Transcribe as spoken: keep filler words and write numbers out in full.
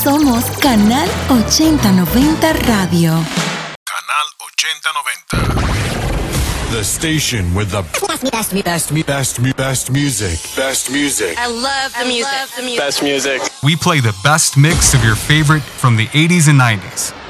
Somos Canal ochenta noventa Radio. Canal ochenta noventa. The station with the best, best, best, best, best music. Best music. I love the music. Best music. We play the best mix of your favorite from the eighties and nineties.